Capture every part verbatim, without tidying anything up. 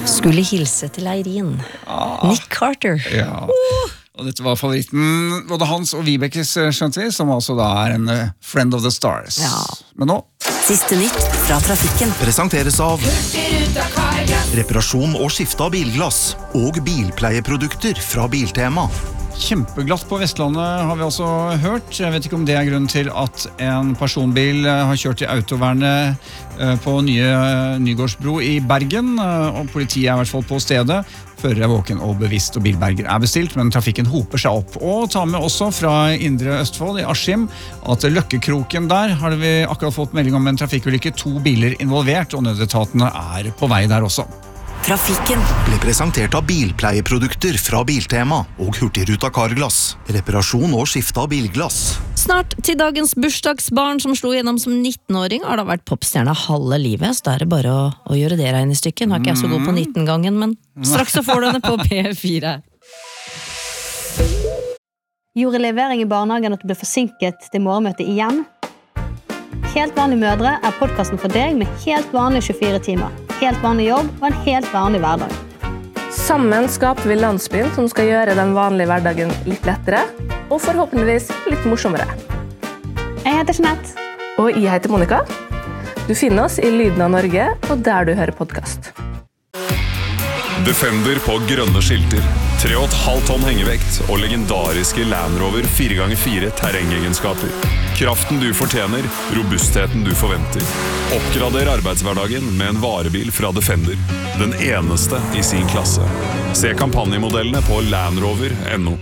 Skulle hilse til Eirin. Ah, Nick Carter. Ja. Og dette var favoritten både hans og Vibekes, skjønte vi, som altså da er en uh, friend of the stars. Ja. Men nå Siste nytt fra trafikken. Presenteres av reparasjon og skifte av bilglass og bilpleieprodukter fra Biltema. Kjempeglatt på Vestlandet har vi også hørt. Jeg vet ikke om det er grunnen til at en personbil har kjørt i autovernet på nye Nygårdsbro i Bergen, og politiet er i hvert fall på stedet. Fører er våken og bevisst, og bilberger er bestilt, men trafikken hoper seg opp. Og ta med også fra Indre Østfold i Askim at Løkkekroken der har vi akkurat fått melding om en trafikkulykke, to biler involvert, og nødetatene er på vei der også. Trafikken ble presentert av bilpleieprodukter fra Biltema og Hurtigruta Carglass. Reparasjon og skifte av bilglass. Snart til dagens bursdagsbarn som slo gjennom som nittenåring, har da vært popstjerne halve livet, så da er det bare å, å gjøre det regnestykket. Nå er ikke jeg så god på nitten-gangen, men straks så får du henne på P fire. Gjorde levering i barnehagen at du ble forsinket til morgenmøtet igjen? Helt vanlige mødre er podcasten for deg med helt vanlige tjuefire timer. Helt vanlig jobb og en helt vanlig hverdag. Sammen skaper vi landsbyen som skal gjøre den vanlige hverdagen litt lettere, og forhåpentligvis litt morsommere. Jeg heter Jeanette. Og jeg heter Monica. Du finner oss i Lyden av Norge, og der du hører podcast. Defender på grønne skilter, tre komma fem tonn hengevekt og legendariske Land Rover fire ganger fire terrengegenskaper. Kraften du fortjener, robustheten du forventer. Oppgrader arbeidshverdagen med en varebil fra Defender. Den eneste i sin klasse. Se kampanjemodellene på landrover punktum no.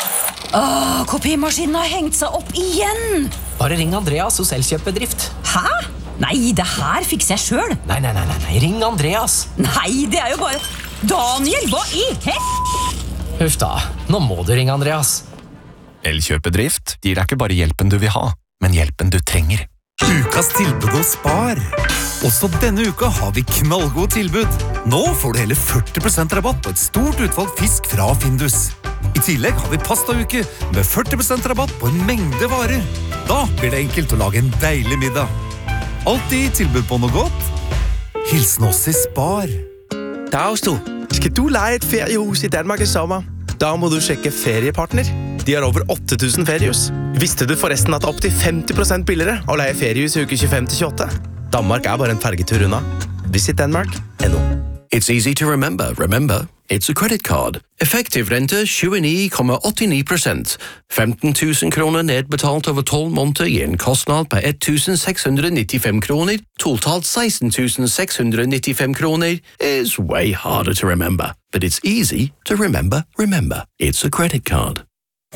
Åh, kopimaskinen har hengt seg opp igjen! Bare ring Andreas hos Elkjøpbedrift. Hæ? Nei, det her fikser jeg selv. Nei, nei, nei, nei, ring Andreas. Nei, det er jo bare... Daniel, hva i hel... Huff da, nå må du ringe Andreas. Elkjøpbedrift gir deg ikke bare hjelpen du vil ha, men hjelpen du trenger. Ukas tilbud hos Spar. Også denne uka har vi knallgode tilbud. Nå får du hele førti prosent rabatt på et stort utvalg fisk fra Findus. I tillegg har vi pastauke med førti prosent rabatt på en mengde varer. Da blir det enkelt å lage en deilig middag. Altid tilbud på noe godt. Hilsen oss i Spar. Dags du. Skal du leie et feriehus i Danmark i sommer? Da må du sjekke Feriepartner. De har over åtte tusen feriehus. Visste du forresten at det er opp til femti prosent billigere å leie feriehus i uke tjuefem til tjueåtte? Danmark er bare en fergetur unna. Visit Denmark punktum no. It's easy to remember. Remember, it's a credit card. Effektiv rente tjueni komma åttini prosent. femten tusen kroner nedbetalt over tolv måneder gir en kostnad på ett tusen seks hundre nittifem kroner. Totalt seksten tusen seks hundre nittifem kroner is way harder to remember. But it's easy to remember. Remember, it's a credit card.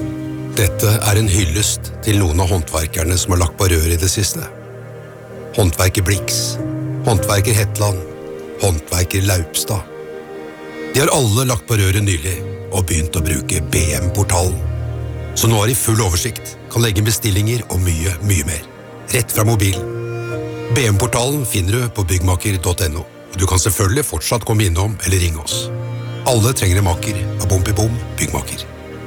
Dette er en hyllest til noen av håndverkerne som har lagt på rør i det siste. Håndverker Blix, håndverker Hetland, håndverker Laupstad. De har alle lagt på røret nylig og begynt å bruke B M-portalen. Så nå har de full oversikt, kan legge bestillinger og mye, mye mer. Rett fra mobilen. B M-portalen finner du på byggmaker punktum no. Og du kan selvfølgelig fortsatt komme innom eller ringe oss. Alle trenger en maker av Bom i Bom byggmaker.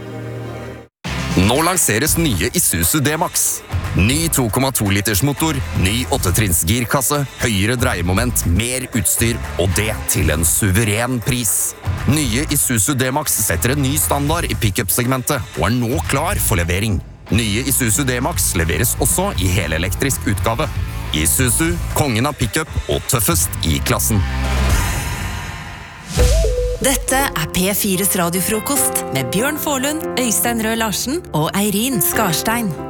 Nå lanseres nye Isuzu D-Max. Ny to komma to liters motor, ny åttetrinns girkasse, høyere dreiemoment, mer utstyr, og det til en suveren pris. Nye Isuzu D-Max setter en ny standard i pick-up-segmentet og er nå klar for levering. Nye Isuzu D-Max leveres også i helelektrisk utgave. Isuzu, kongen av pick-up og tøffest i klassen. Dette er P fires radiofrokost med Bjørn Forlund, Øystein Røe Larsen og Eirin Skarstein.